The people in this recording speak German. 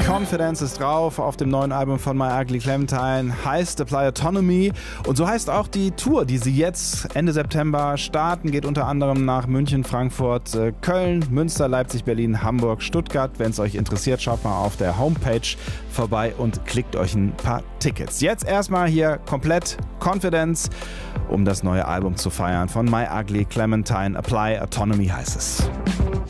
Confidence ist drauf auf dem neuen Album von My Ugly Clementine, heißt Apply Autonomy. Und so heißt auch die Tour, die sie jetzt Ende September starten. Geht unter anderem nach München, Frankfurt, Köln, Münster, Leipzig, Berlin, Hamburg, Stuttgart. Wenn es euch interessiert, schaut mal auf der Homepage vorbei und klickt euch ein paar Tickets. Jetzt erstmal hier komplett Confidence, um das neue Album zu feiern von My Ugly Clementine. Apply Autonomy heißt es.